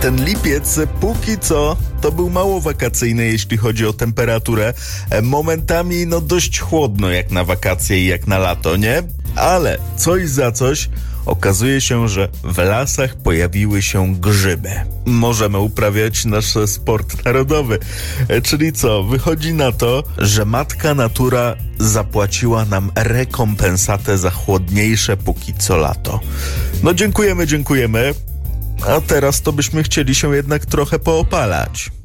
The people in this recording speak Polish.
Ten lipiec póki co to był mało wakacyjny, jeśli chodzi o temperaturę. Momentami dość chłodno jak na wakacje i jak na lato, nie? Ale coś za coś okazuje się, że w lasach pojawiły się grzyby. Możemy uprawiać nasz sport narodowy. Czyli co? Wychodzi na to, że matka natura zapłaciła nam rekompensatę za chłodniejsze póki co lato. Dziękujemy. A teraz to byśmy chcieli się jednak trochę poopalać.